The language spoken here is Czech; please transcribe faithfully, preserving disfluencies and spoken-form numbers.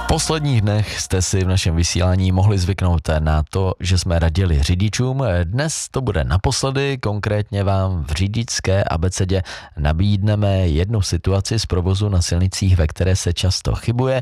V posledních dnech jste si v našem vysílání mohli zvyknout na to, že jsme radili řidičům. Dnes to bude naposledy, konkrétně vám v řidičské abecedě nabídneme jednu situaci z provozu na silnicích, ve které se často chybuje.